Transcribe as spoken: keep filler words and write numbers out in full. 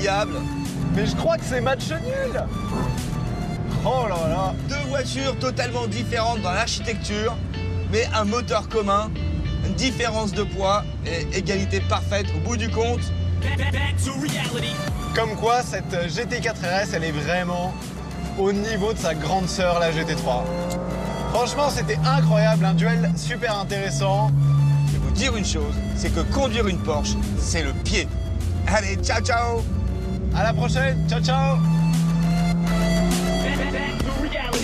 incroyable. Mais je crois que c'est match nul. Oh là là. Deux voitures totalement différentes dans l'architecture, mais un moteur commun, une différence de poids et égalité parfaite au bout du compte. Comme quoi, cette G T quatre R S, elle est vraiment au niveau de sa grande sœur, la G T trois. Franchement, c'était incroyable, un duel super intéressant. Je vais vous dire une chose, c'est que conduire une Porsche, c'est le pied. Allez, ciao, ciao. À la prochaine, ciao ciao.